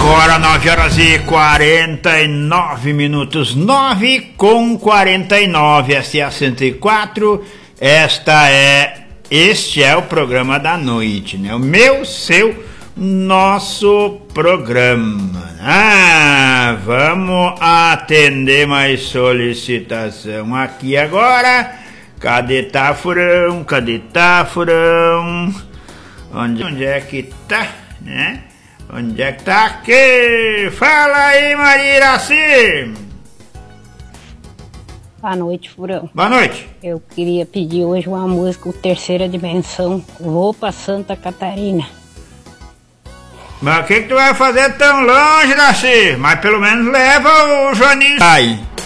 Agora 9h49, 9h49, essa é a 104, este é o programa da noite, né? O meu, seu, nosso programa. Vamos atender mais solicitação aqui agora. Cadê tá furão? Onde é que tá, né? Onde é que tá aqui? Fala aí, Maria Iraci! Boa noite, Furão. Boa noite. Eu queria pedir hoje uma música, o Terceira Dimensão. Vou pra Santa Catarina. Mas o que tu vai fazer tão longe, Iraci? Mas pelo menos leva o Joaninho. Aí.